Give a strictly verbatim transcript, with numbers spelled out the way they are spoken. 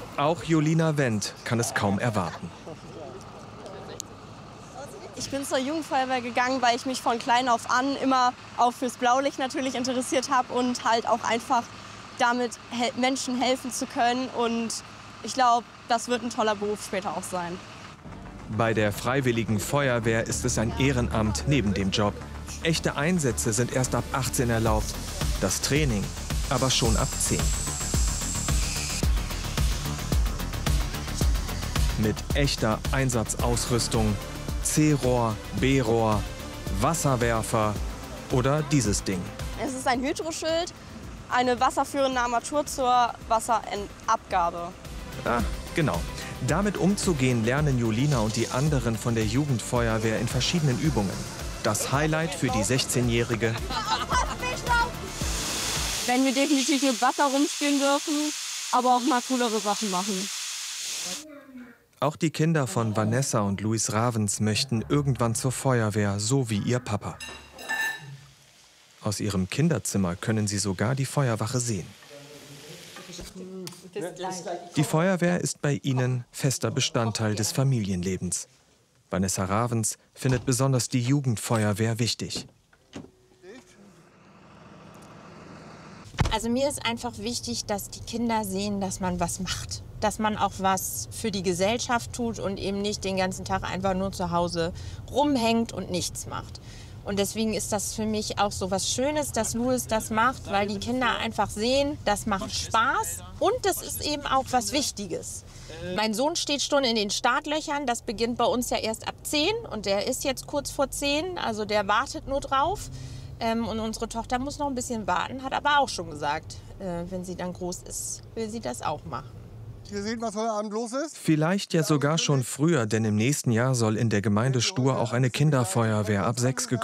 Auch Jolina Wendt kann es kaum erwarten. Ich bin zur Jugendfeuerwehr gegangen, weil ich mich von klein auf an immer auch fürs Blaulicht natürlich interessiert habe und halt auch einfach damit hel- Menschen helfen zu können. Und ich glaube, das wird ein toller Beruf später auch sein. Bei der Freiwilligen Feuerwehr ist es ein Ehrenamt neben dem Job. Echte Einsätze sind erst ab achtzehn erlaubt, das Training aber schon ab zehn. Mit echter Einsatzausrüstung, C-Rohr, B-Rohr, Wasserwerfer oder dieses Ding. Es ist ein Hydroschild, eine wasserführende Armatur zur Wasserabgabe. Ah, genau. Damit umzugehen lernen Jolina und die anderen von der Jugendfeuerwehr in verschiedenen Übungen. Das Highlight für die sechzehnjährige: Wenn wir definitiv mit Wasser rumspielen dürfen, aber auch mal coolere Sachen machen. Auch die Kinder von Vanessa und Luis Ravens möchten irgendwann zur Feuerwehr, so wie ihr Papa. Aus ihrem Kinderzimmer können sie sogar die Feuerwache sehen. Die Feuerwehr ist bei ihnen fester Bestandteil des Familienlebens. Vanessa Ravens findet besonders die Jugendfeuerwehr wichtig. Also mir ist einfach wichtig, dass die Kinder sehen, dass man was macht. Dass man auch was für die Gesellschaft tut und eben nicht den ganzen Tag einfach nur zu Hause rumhängt und nichts macht. Und deswegen ist das für mich auch so was Schönes, dass Louis das macht, weil die Kinder einfach sehen, das macht Spaß und das ist eben auch was Wichtiges. Mein Sohn steht schon in den Startlöchern, das beginnt bei uns ja erst ab zehn und der ist jetzt kurz vor zehn, also der wartet nur drauf. Ähm, und unsere Tochter muss noch ein bisschen warten, hat aber auch schon gesagt, äh, wenn sie dann groß ist, will sie das auch machen. Ihr seht, was heute Abend los ist? Vielleicht ja sogar schon früher, denn im nächsten Jahr soll in der Gemeinde Stur auch eine Kinderfeuerwehr ab sechs gegründet werden.